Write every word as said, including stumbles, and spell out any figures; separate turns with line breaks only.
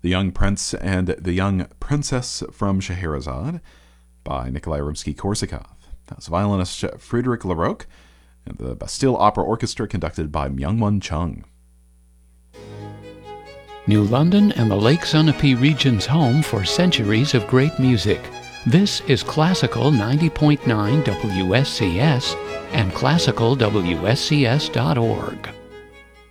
The Young Prince and the Young Princess from Scheherazade by Nikolai Rimsky-Korsakov. That was violinist Frédéric Laroque and the Bastille Opera Orchestra conducted by Myung-Whun Chung.
New London and the Lake Sunapee region's home for centuries of great music. This is Classical ninety point nine W S C S and classical W S C S dot org.